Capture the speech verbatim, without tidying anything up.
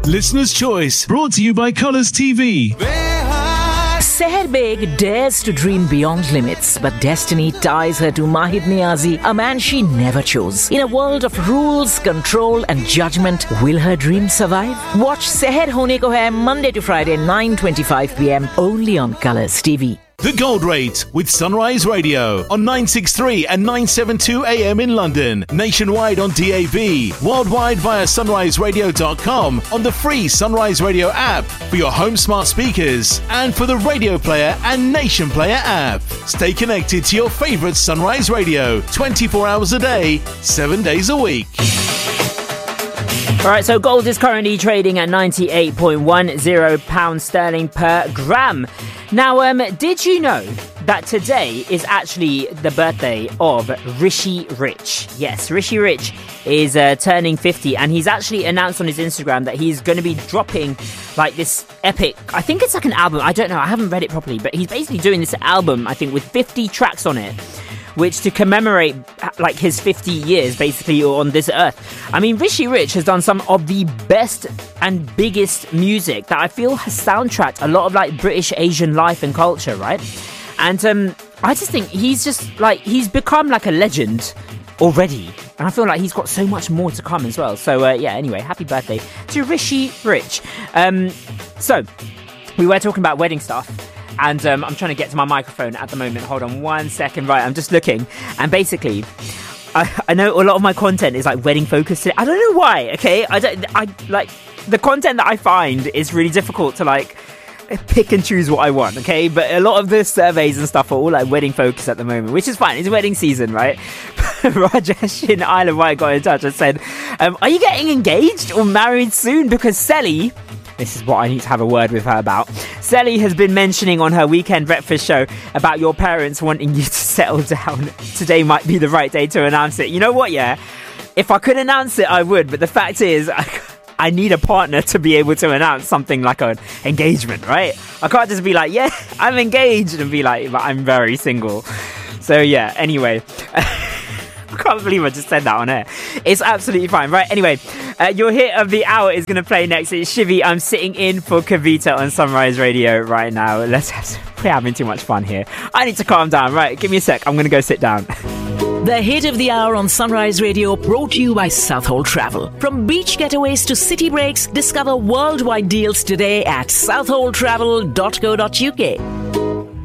Listener's Choice, brought to you by Colours T V. Seher Beg dares to dream beyond limits, but destiny ties her to Mahid Niazi, a man she never chose. In a world of rules, control and judgment, will her dream survive? Watch Seher Hone Ko Hai Monday to Friday, nine twenty-five p.m. only on Colours T V. The Gold Rate with Sunrise Radio on nine sixty-three and nine seventy-two A M in London, nationwide on D A B, worldwide via sunrise radio dot com, on the free Sunrise Radio app for your home smart speakers and for the Radio Player and Nation Player app. Stay connected to your favourite Sunrise Radio twenty-four hours a day, seven days a week. All right, so gold is currently trading at ninety-eight point one zero pounds sterling per gram. Now, um, did you know that today is actually the birthday of Rishi Rich? Yes, Rishi Rich is uh, turning fifty, and he's actually announced on his Instagram that he's going to be dropping like this epic, I think it's like an album, I don't know, I haven't read it properly, but he's basically doing this album, I think, with fifty tracks on it, which to commemorate like his fifty years basically on this earth. I mean, Rishi Rich has done some of the best and biggest music that I feel has soundtracked a lot of like British Asian life and culture, right? And um, I just think he's just like, he's become like a legend already. And I feel like he's got so much more to come as well. So uh, yeah, anyway, happy birthday to Rishi Rich. Um, so, we were talking about wedding stuff. And um, I'm trying to get to my microphone at the moment. Hold on one second. Right, I'm just looking. And basically, I, I know a lot of my content is like wedding focused today. I don't know why, okay? I don't, I like, the content that I find is really difficult to like pick and choose what I want, okay? But a lot of the surveys and stuff are all like wedding focused at the moment, which is fine. It's wedding season, right? Rajesh in Isle of Wight got in touch and said, um, are you getting engaged or married soon? Because Selly... This is what I need to have a word with her about. Selly has been mentioning on her weekend breakfast show about your parents wanting you to settle down. Today might be the right day to announce it. You know what, yeah? If I could announce it, I would. But the fact is, I, I need a partner to be able to announce something like an engagement, right? I can't just be like, yeah, I'm engaged, and be like, but I'm very single. So, yeah, anyway... I can't believe I just said that on air. It's absolutely fine. Right, anyway, uh, your hit of the hour is going to play next. It's Shivy. I'm sitting in for Kavita on Sunrise Radio right now. Let's have some, we're having too much fun here. I need to calm down. Right, give me a sec. I'm going to go sit down. The hit of the hour on Sunrise Radio, brought to you by Southhold Travel. From beach getaways to city breaks, discover worldwide deals today at southhold travel dot co dot uk.